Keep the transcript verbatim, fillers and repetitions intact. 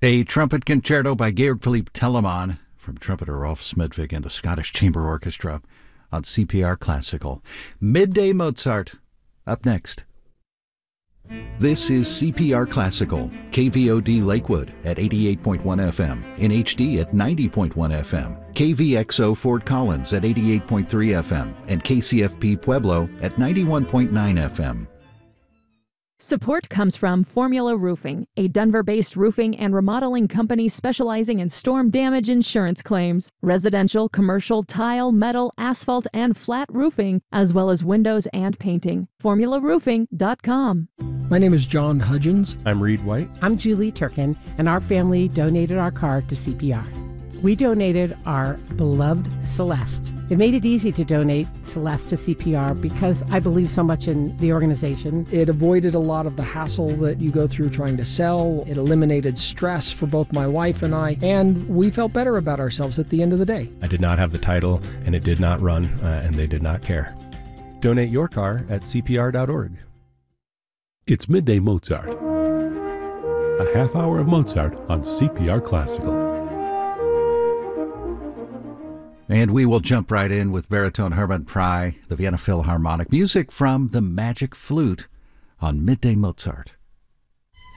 A trumpet concerto by Georg Philipp Telemann from trumpeter Rolf Smedvig and the Scottish Chamber Orchestra on C P R Classical. Midday Mozart, up next. This is C P R Classical, K V O D Lakewood at eighty-eight point one F M, in H D at ninety point one F M, K V X O Fort Collins at eighty-eight point three F M, and K C F P Pueblo at ninety-one point nine F M. Support comes from Formula Roofing, a Denver-based roofing and remodeling company specializing in storm damage insurance claims, residential, commercial, tile, metal, asphalt, and flat roofing, as well as windows and painting. formula roofing dot com. My name is John Hudgens. I'm Reed White. I'm Julie Turkin, and our family donated our car to C P R. We donated our beloved Celeste. It made it easy to donate Celeste to C P R because I believe so much in the organization. It avoided a lot of the hassle that you go through trying to sell. It eliminated stress for both my wife and I, and we felt better about ourselves at the end of the day. I did not have the title, and it did not run, uh, and they did not care. Donate your car at C P R dot org. It's Midday Mozart, a half hour of Mozart on C P R Classical. And we will jump right in with baritone Hermann Prey, the Vienna Philharmonic, music from the Magic Flute on Midday Mozart.